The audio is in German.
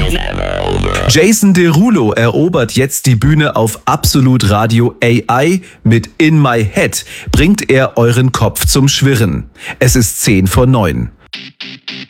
Jason Derulo erobert jetzt die Bühne auf Absolut Radio AI mit In My Head. Bringt er euren Kopf zum Schwirren. Es ist 8:50.